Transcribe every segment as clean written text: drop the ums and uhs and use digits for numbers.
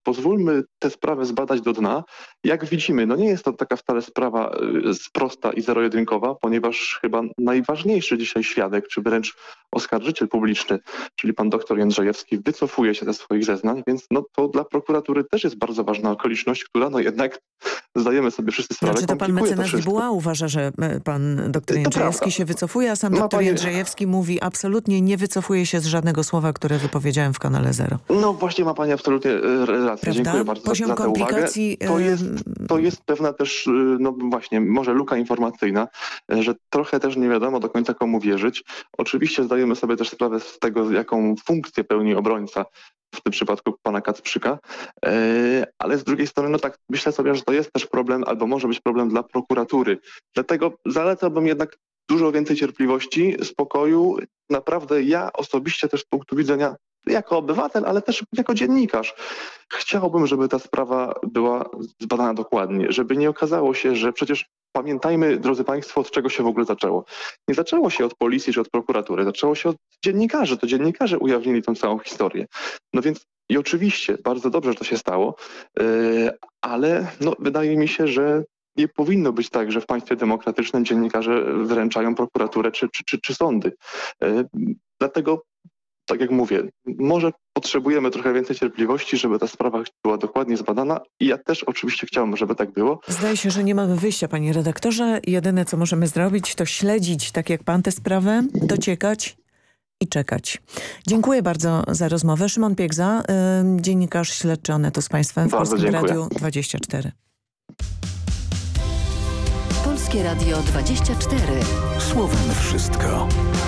pozwólmy tę sprawę zbadać do dna. Jak widzimy, no nie jest to taka wcale sprawa prosta i zero-jedynkowa, ponieważ chyba najważniejszy dzisiaj świadek, czy wręcz oskarżyciel publiczny, czyli pan doktor Jędrzejewski, wycofuje się ze swoich zeznań, więc no to dla prokuratury też jest bardzo ważna okoliczność, która no jednak zdajemy sobie wszyscy sprawę, Znaczy to pan mecenas Dubois uważa, że pan doktor Jędrzejewski się wycofuje, a sam doktor Jędrzejewski mówi absolutnie nie wycofuje się z żadnego słowa, które wypowiedziałem w Kanale Zero. No właśnie ma pani absolutnie rację. Prawda? Dziękuję bardzo Poziom za tę komplikacji... uwagę. To jest pewna też, no właśnie, może luka informacyjna, że trochę też nie wiadomo do końca komu wierzyć. Oczywiście zdajemy sobie też sprawę z tego, jaką funkcję pełni obrońca, w tym przypadku pana Kacprzyka, ale z drugiej strony, no tak, myślę sobie, że to jest też problem, albo może być problem dla prokuratury. Dlatego zalecałbym jednak dużo więcej cierpliwości, spokoju. Naprawdę ja osobiście też z punktu widzenia jako obywatel, ale też jako dziennikarz chciałbym, żeby ta sprawa była zbadana dokładnie, żeby nie okazało się, że przecież pamiętajmy, drodzy państwo, od czego się w ogóle zaczęło. Nie zaczęło się od policji czy od prokuratury, zaczęło się od dziennikarzy. To dziennikarze ujawnili tę całą historię. No więc i oczywiście bardzo dobrze, że to się stało, ale no, wydaje mi się, że nie powinno być tak, że w państwie demokratycznym dziennikarze wyręczają prokuraturę czy sądy. Dlatego, tak jak mówię, może potrzebujemy trochę więcej cierpliwości, żeby ta sprawa była dokładnie zbadana i ja też oczywiście chciałbym, żeby tak było. Zdaje się, że nie mamy wyjścia, panie redaktorze. Jedyne, co możemy zrobić, to śledzić, tak jak pan, tę sprawę, dociekać i czekać. Dziękuję bardzo za rozmowę. Szymon Piegza, dziennikarz śledczy Onetu z Państwem w Polskim Radiu 24. Polskie Radio 24. Słowem wszystko.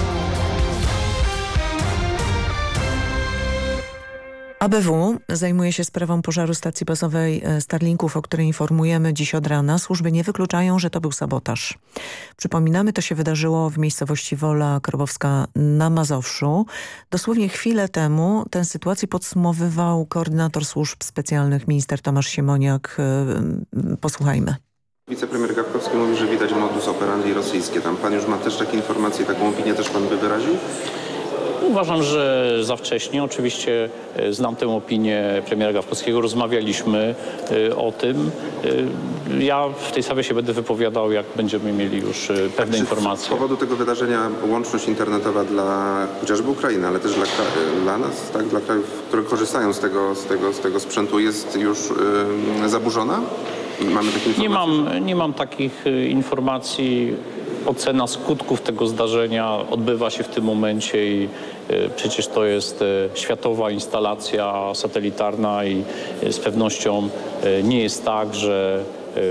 ABW zajmuje się sprawą pożaru stacji bazowej Starlinków, o której informujemy dziś od rana. Służby nie wykluczają, że to był sabotaż. Przypominamy, to się wydarzyło w miejscowości Wola Krobowska na Mazowszu. Dosłownie chwilę temu tę sytuację podsumowywał koordynator służb specjalnych minister Tomasz Siemoniak. Posłuchajmy. Wicepremier Gawkowski mówi, że widać modus operandi rosyjskie. Tam pan już ma też takie informacje, taką opinię też pan by wyraził? Uważam, że za wcześnie. Oczywiście znam tę opinię premiera Gawkowskiego. Rozmawialiśmy o tym. Ja w tej sprawie się będę wypowiadał, jak będziemy mieli już pewne informacje. Z powodu tego wydarzenia łączność internetowa dla chociażby Ukrainy, ale też dla nas, tak, dla krajów, które korzystają z tego sprzętu, jest już zaburzona? Mamy takie informacje? Nie mam takich informacji. Ocena skutków tego zdarzenia odbywa się w tym momencie i przecież to jest światowa instalacja satelitarna i z pewnością nie jest tak, że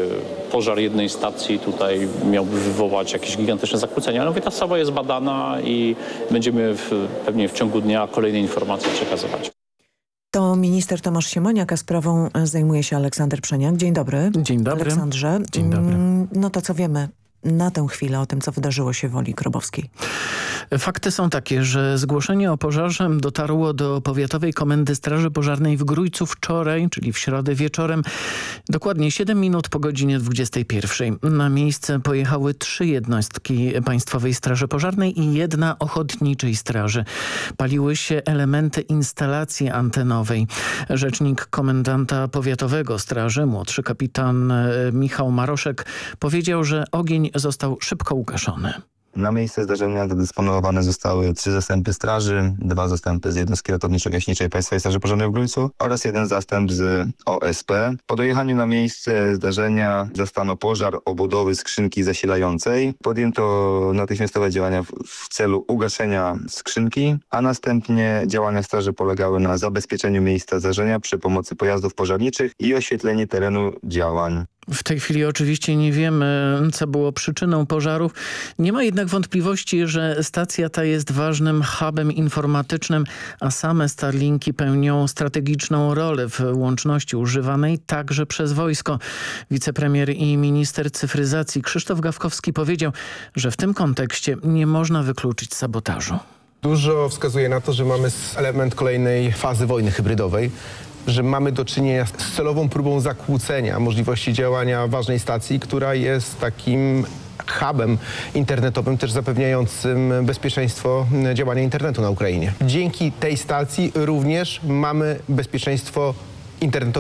pożar jednej stacji tutaj miałby wywołać jakieś gigantyczne zakłócenia. Ale mówię, ta sprawa jest badana i będziemy pewnie w ciągu dnia kolejne informacje przekazywać. To minister Tomasz Siemoniak, a sprawą zajmuje się Aleksander Przeniak. Dzień dobry. Dzień dobry. Aleksandrze. Dzień dobry. No to co wiemy na tę chwilę o tym, co wydarzyło się w Woli Krobowskiej? Fakty są takie, że zgłoszenie o pożarze dotarło do Powiatowej Komendy Straży Pożarnej w Grójcu wczoraj, czyli w środę wieczorem, dokładnie 7 minut po godzinie 21. Na miejsce pojechały 3 jednostki Państwowej Straży Pożarnej i 1 Ochotniczej Straży. Paliły się elementy instalacji antenowej. Rzecznik komendanta powiatowego straży, młodszy kapitan Michał Maroszek, powiedział, że ogień został szybko ugaszony. Na miejsce zdarzenia zadysponowane zostały 3 zastępy straży, 2 zastępy z jednostki ratowniczo-gaśniczej Państwowej Straży Pożarnej w Grójcu oraz 1 zastęp z OSP. Po dojechaniu na miejsce zdarzenia zastano pożar obudowy skrzynki zasilającej. Podjęto natychmiastowe działania w celu ugaszenia skrzynki, a następnie działania straży polegały na zabezpieczeniu miejsca zdarzenia przy pomocy pojazdów pożarniczych i oświetleniu terenu działań. W tej chwili oczywiście nie wiemy, co było przyczyną pożarów. Nie ma jednak wątpliwości, że stacja ta jest ważnym hubem informatycznym, a same Starlinki pełnią strategiczną rolę w łączności używanej także przez wojsko. Wicepremier i minister cyfryzacji Krzysztof Gawkowski powiedział, że w tym kontekście nie można wykluczyć sabotażu. Dużo wskazuje na to, że mamy element kolejnej fazy wojny hybrydowej, że mamy do czynienia z celową próbą zakłócenia możliwości działania ważnej stacji, która jest takim hubem internetowym, też zapewniającym bezpieczeństwo działania internetu na Ukrainie. Dzięki tej stacji również mamy bezpieczeństwo internetowe